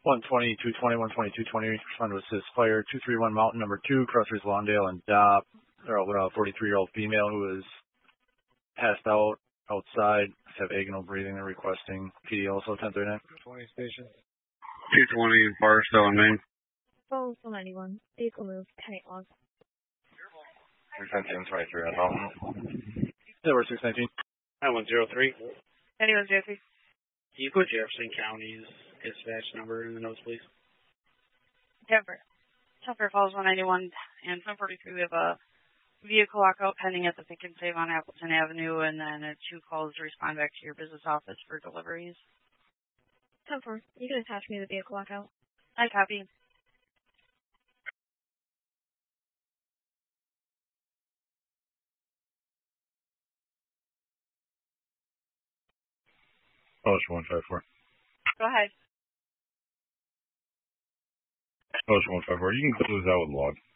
120, 220, 120, 220, respond to assist fire, 231 Mountain number 2, Crossers Lawndale and Dopp. They're a 43-year-old female who is passed out outside, have agonal breathing. They're requesting PD also 1039. 20 station. 220 Barstow and Maine. Oh, 91. Vehicle move, panic log. 619 23 on Mountain. Yeah, we're 619. 9103. 9103. Can you put Jefferson County's dispatch number in the notes, please? Denver. Tucker Falls 191 and 1043. We have a vehicle lockout pending at the Pick and Save on Appleton Avenue, and then 2 calls to respond back to your business office for deliveries. 10-4. You can attach me to the vehicle lockout. I copy. Ocean 154. Go ahead. Ocean 154. You can close out with log.